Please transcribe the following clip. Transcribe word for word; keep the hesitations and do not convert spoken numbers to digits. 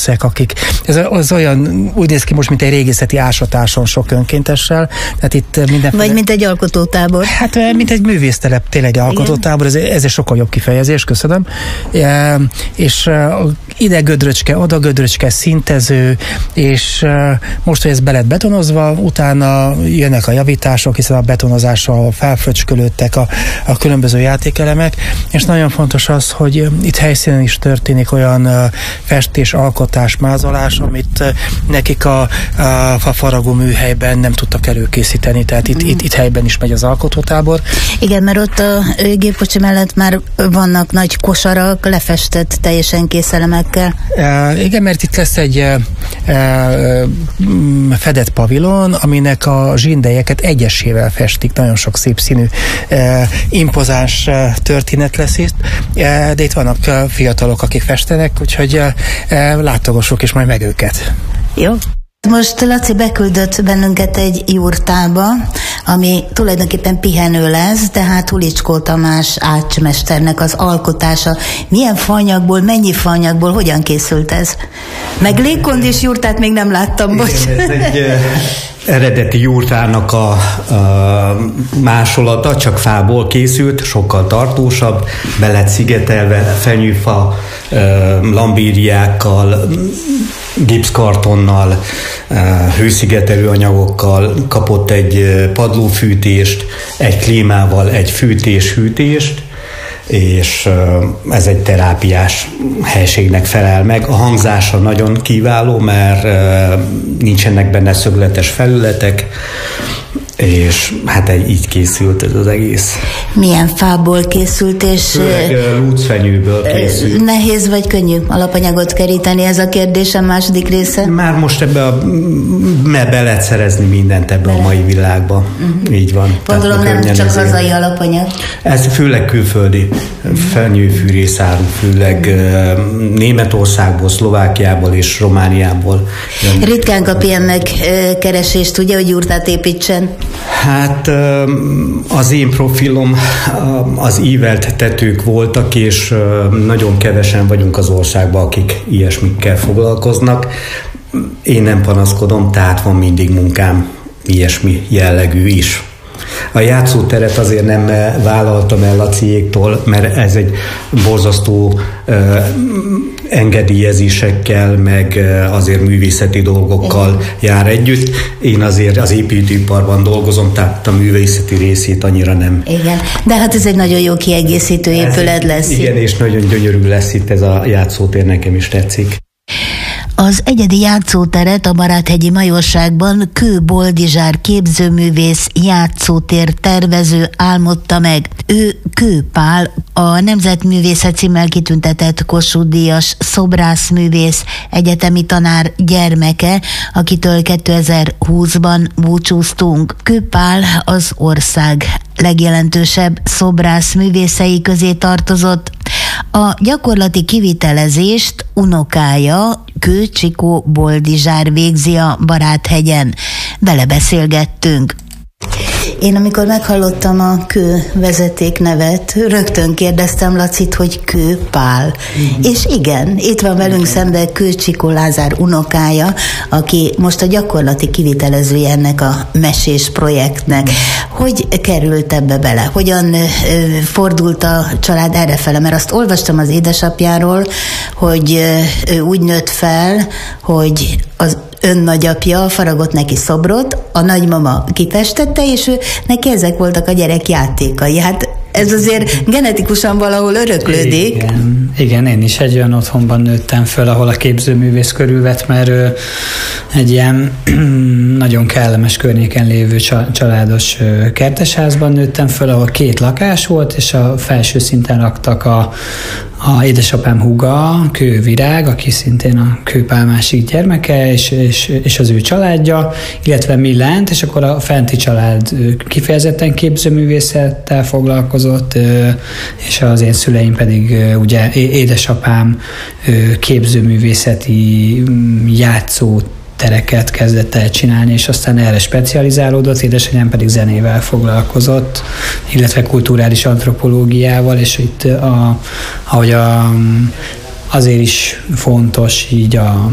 művészek, akik, ez az olyan, úgy néz ki most, mint egy régészeti ásatáson sok önkéntessel, tehát itt mindenféle... Vagy mint egy alkotótábor. Hát, mint egy művésztelep, tényleg egy alkotótábor, ez, ez egy sokkal jobb kifejezés, köszönöm. E, és ide gödröcske, oda gödröcske, szintező, és most, hogy ez be lett betonozva, utána jönnek a javítások, hiszen a betonozással felfröcskölődtek a, a különböző játékelemek, és nagyon fontos az, hogy itt helyszínen is történik olyan festés, alkotás, mázolás, amit nekik a, a faragó műhelyben nem tudtak előkészíteni, tehát itt, mm. itt, itt helyben is megy az alkotótábor. Igen, mert ott a gépkocsi mellett már vannak nagy kosarak, lefestett teljesen kész elemekkel. E, igen, mert itt lesz egy e, e, fedett pavilon, aminek a zsindelyeket egyesével festik, nagyon sok szép színű, e, impozáns történet lesz itt, e, de itt vannak fiatalok, akik festenek, úgyhogy e, látogassuk is majd meg őket. Jó. Most Laci beküldött bennünket egy jurtába, ami tulajdonképpen pihenő lesz, tehát Hulicskó Tamás ácsmesternek az alkotása. Milyen faanyagból, mennyi faanyagból, hogyan készült ez? Meg légkondis jurtát még nem láttam, bocs. Igen, ez egy eredeti jurtának a, a másolata, csak fából készült, sokkal tartósabb, be lett szigetelve fenyőfa, lambériákkal, gipszkartonnal, hőszigetelő anyagokkal, kapott egy padlófűtést, egy klímával egy fűtés-hűtést, és ez egy terápiás helységnek felel meg. A hangzása nagyon kiváló, mert nincsenek benne szögletes felületek, és hát így készült ez az egész. Milyen fából készült, és... Főleg lúcfenyőből készült. Nehéz vagy könnyű alapanyagot keríteni, ez a kérdésem második része? Már most ebbe a... mert be lehet szerezni mindent ebbe Bele. a mai világba. Uh-huh. Így van. Gondolom nem csak ezért. Hazai alapanyag. Ez főleg külföldi uh-huh. fenyőfűrészáru, főleg uh, Németországból, Szlovákiából és Romániából. Ritkán kap ilyen megkeresést, ugye, hogy jurtát építsen? Hát az én profilom az ívelt tetők voltak, és nagyon kevesen vagyunk az országban, akik ilyesmikkel foglalkoznak. Én nem panaszkodom, tehát van mindig munkám ilyesmi jellegű is. A játszóteret azért nem vállaltam el Laciéktól, mert ez egy borzasztó uh, engedélyezésekkel, meg uh, azért művészeti dolgokkal Igen. jár együtt. Én azért az építőiparban dolgozom, tehát a művészeti részét annyira nem. Igen, de hát ez egy nagyon jó kiegészítő épület lesz. Igen, és nagyon gyönyörű lesz itt ez a játszótér, nekem is tetszik. Az egyedi játszóteret a Baráthegyi Majorságban Kő Boldizsár képzőművész, játszótér tervező álmodta meg. Ő Kő Pál, a Nemzetművészet címmel kitüntetett Kossuth-díjas szobrászművész, egyetemi tanár gyermeke, akitől kétezer-húszban búcsúztunk. Kő Pál az ország legjelentősebb szobrászművészei közé tartozott. A gyakorlati kivitelezést unokája, Kő Csikó Boldizsár végzi a Baráthegyen. Vele beszélgettünk. Én amikor meghallottam a Kő vezeték nevet, rögtön kérdeztem Lacit, hogy Kő Pál. Mm-hmm. És igen, itt van velünk szemben Kő Csikó Lázár unokája, aki most a gyakorlati kivitelezője ennek a mesés projektnek. Hogy került ebbe bele? Hogyan ö, fordult a család errefele? Mert azt olvastam az édesapjáról, hogy ö, úgy nőtt fel, hogy az ön nagyapja faragott neki szobrot, a nagymama kifestette, és ő, neki ezek voltak a gyerek játékai. Hát ez azért genetikusan valahol öröklődik. Igen, igen, én is egy olyan otthonban nőttem föl, ahol a képzőművész körülvett, mert ő egy ilyen nagyon kellemes környéken lévő családos kertesházban nőttem föl, ahol két lakás volt, és a felső szinten raktak a A édesapám húga, Kő Virág, aki szintén a Kő Pál másik gyermeke, és, és, és az ő családja, illetve mi lent, és akkor a fenti család kifejezetten képzőművészettel foglalkozott, és az én szüleim pedig ugye édesapám képzőművészeti játszó tereket kezdett el csinálni, és aztán erre specializálódott, édesanyám pedig zenével foglalkozott, illetve kulturális antropológiával, és itt a, ahogy a, azért is fontos így a